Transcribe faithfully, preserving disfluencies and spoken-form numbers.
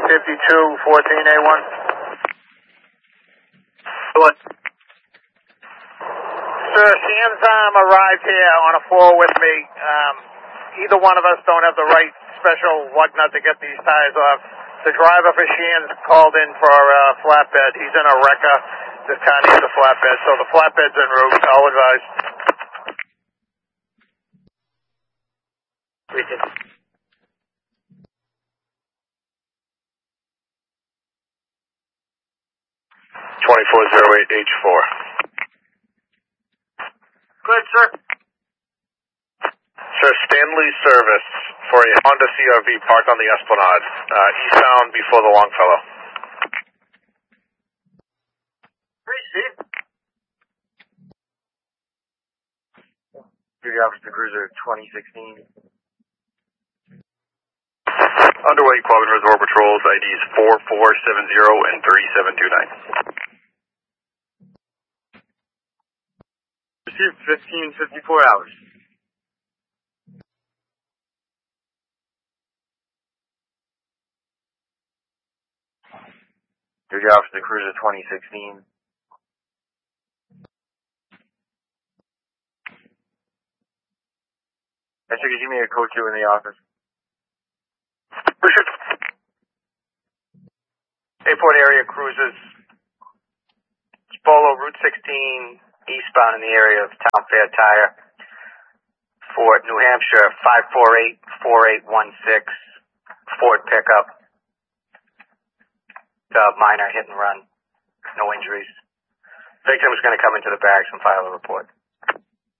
fifty-two fourteen A one. What? Sir, Shan's um, arrived here on a four with me. Um, either one of us don't have the right special whatnot to get these tires off. The driver for Shan's called in for a uh, flatbed. He's in a wrecker. This car needs a flatbed, so the flatbed's en route. I'll advise. twenty-four oh eight H four. Good, sir. Sir, Stanley Service for a Honda C R V parked on the Esplanade, uh, eastbound before the Longfellow. Hey, Steve. Duty Officer Cruiser twenty sixteen. Underway Quabbin Reservoir Patrols, I Ds four four seven zero and three seven two nine. Received fifteen fifty-four hours. Duty Officer Cruiser twenty sixteen. I should give me a code two in the office. Airport area cruises. Spolo Route sixteen eastbound in the area of Town Fair Tire. Fort New Hampshire five four eight four eight one six. Ford pickup. Uh, minor hit and run. No injuries. Victim is going to come into the barracks and file a report.